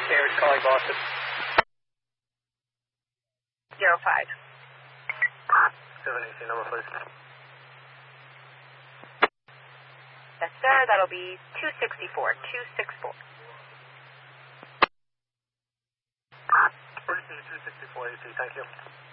Cambridge calling Boston. 05. 718 number, please. Yes, sir. That'll be 264. 264. Emergency 264 AC, thank you.